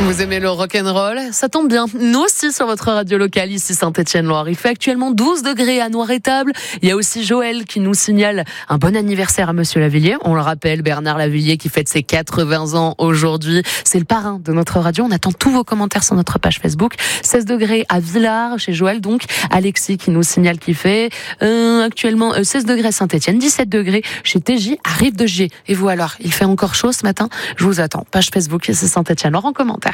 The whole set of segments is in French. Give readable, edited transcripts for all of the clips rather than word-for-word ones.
Vous aimez le rock'n'roll? Ça tombe bien. Nous aussi sur votre radio locale ici Saint-Étienne-Loire. Il fait actuellement 12 degrés à Noir-Étable. Il y a aussi Joël qui nous signale un bon anniversaire à Monsieur Lavillier. On le rappelle, Bernard Lavillier qui fête ses 80 ans aujourd'hui. C'est le parrain de notre radio. On attend tous vos commentaires sur notre page Facebook. 16 degrés à Villars chez Joël. Donc Alexis qui nous signale qu'il fait actuellement 16 degrés à Saint-Étienne, 17 degrés chez TJ à Rive-de-Gier. Et vous alors, il fait encore chaud ce matin? Je vous attends. Page Facebook ici Saint-Étienne-Loire en commentaire.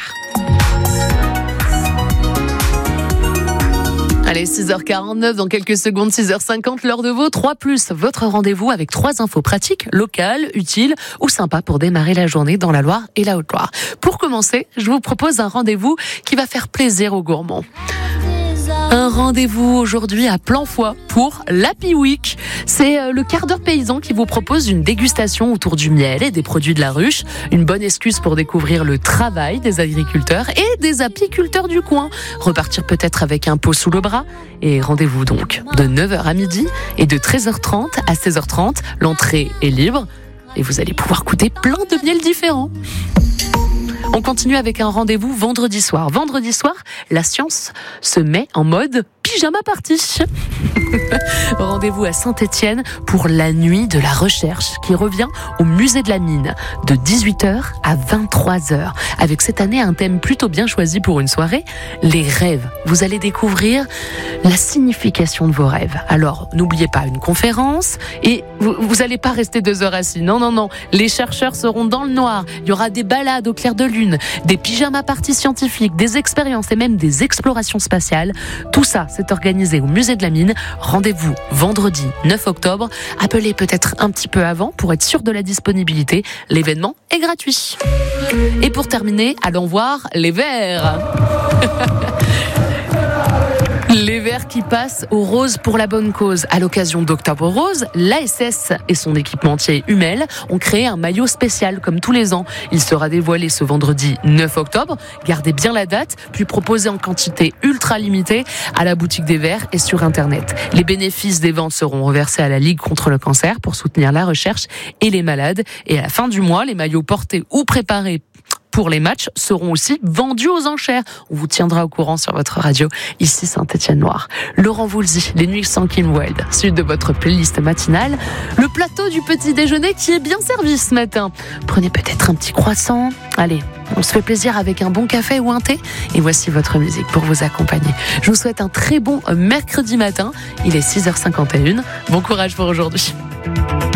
Allez, 6h49, dans quelques secondes, 6h50, l'heure de vos 3+, votre rendez-vous avec 3 infos pratiques, locales, utiles ou sympas pour démarrer la journée dans la Loire et la Haute-Loire. Pour commencer, je vous propose un rendez-vous qui va faire plaisir aux gourmands. Un rendez-vous aujourd'hui à Planfoy pour l'Happy Week. C'est le quart d'heure paysan qui vous propose une dégustation autour du miel et des produits de la ruche. Une bonne excuse pour découvrir le travail des agriculteurs et des apiculteurs du coin. Repartir peut-être avec un pot sous le bras. Et rendez-vous donc de 9h à midi et de 13h30 à 16h30. L'entrée est libre et vous allez pouvoir goûter plein de miels différents. On continue avec un rendez-vous vendredi soir. Vendredi soir, la science se met en mode pyjama party. Rendez-vous à Saint-Étienne pour la nuit de la recherche qui revient au musée de la mine de 18h à 23h. Avec cette année un thème plutôt bien choisi pour une soirée, les rêves. Vous allez découvrir la signification de vos rêves. Alors, n'oubliez pas une conférence et vous n'allez pas rester 2 heures assis. Non. Les chercheurs seront dans le noir. Il y aura des balades au clair de lune, des pyjama parties scientifiques, des expériences et même des explorations spatiales. Tout ça, c'est organisé au musée de la mine. Rendez-vous vendredi 9 octobre. Appelez peut-être un petit peu avant pour être sûr de la disponibilité. L'événement est gratuit. Et pour terminer, allons voir les verts. Les Verts qui passent au rose pour la bonne cause. À l'occasion d'Octobre Rose, l'ASS et son équipementier Hummel ont créé un maillot spécial comme tous les ans. Il sera dévoilé ce vendredi 9 octobre. Gardez bien la date, puis proposé en quantité ultra limitée à la boutique des Verts et sur Internet. Les bénéfices des ventes seront reversés à la Ligue contre le cancer pour soutenir la recherche et les malades. Et à la fin du mois, les maillots portés ou préparés pour les matchs seront aussi vendus aux enchères. On vous tiendra au courant sur votre radio, ici Saint-Étienne-Loire. Laurent Voulzy, Les Nuits sans Kim Wilde, suite de votre playlist matinale. Le plateau du petit déjeuner qui est bien servi ce matin. Prenez peut-être un petit croissant. Allez, on se fait plaisir avec un bon café ou un thé. Et voici votre musique pour vous accompagner. Je vous souhaite un très bon mercredi matin. Il est 6h51. Bon courage pour aujourd'hui.